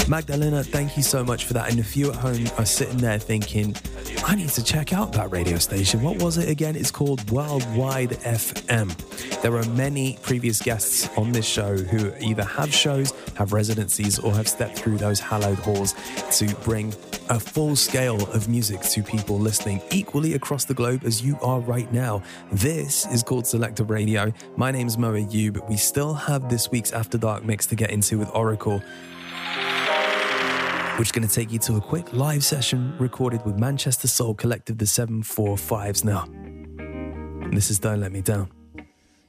Magdalena, thank you so much for that. And if you at home are sitting there thinking, I need to check out that radio station. What was it again? It's called Worldwide FM. There are many previous guests on this show who either have shows, have residencies, or have stepped through those hallowed halls to bring a full scale of music to people listening equally across the globe as you are right now. This is called Selector Radio. My name's Mo Ayub. We still have this week's After Dark mix to get into with Oracle, which is going to take you to a quick live session recorded with Manchester Soul Collective, the 745s now. And this is Don't Let Me Down.